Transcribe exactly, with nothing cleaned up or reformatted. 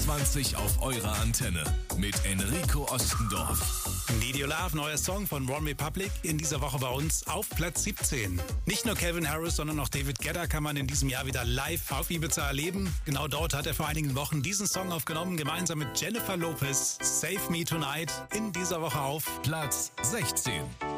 zwanzig auf eurer Antenne mit Enrico Ostendorf. Need Your Love, neuer Song von One Republic, in dieser Woche bei uns auf Platz siebzehn. Nicht nur Calvin Harris, sondern auch David Guetta kann man in diesem Jahr wieder live auf Ibiza erleben. Genau dort hat er vor einigen Wochen diesen Song aufgenommen, gemeinsam mit Jennifer Lopez. Save Me Tonight, in dieser Woche auf Platz sechzehn.